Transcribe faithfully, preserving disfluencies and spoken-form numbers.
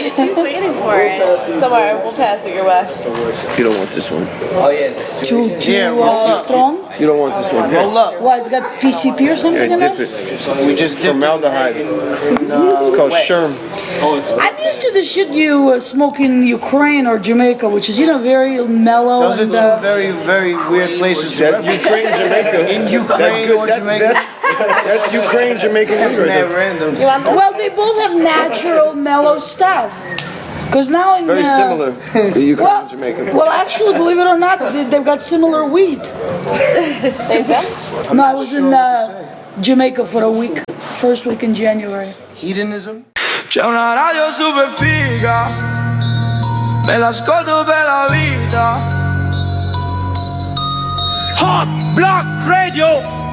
She's waiting for it. Somewhere, we'll pass it your way. You don't want this one. Oh yeah, this is Too, too Yeah, uh, strong? You don't want this one. roll up. Why, it's got P C P or something Yeah, in dip it? it. We just dipped Formaldehyde. It's called Sherm. I'm used to the shit you uh, smoke in Ukraine or Jamaica, which is, you know, very mellow. Those are and, two uh, very, very weird places to That's Ukraine, Jamaica. In Ukraine or That- Jamaica. That's, that's Ukraine, Jamaica. That's right mad there. random. You want this? well, they both have natural, mellow stuff. Because now in Very uh, similar to Ukraine Well, and Jamaica. well, actually, believe it or not, they, they've got similar weed. Same thing? No, I was in uh, Jamaica for a week, first week in January. Hedonism? C'è una radio super figa, me l'ascolto per la vita. Hot Block Radio.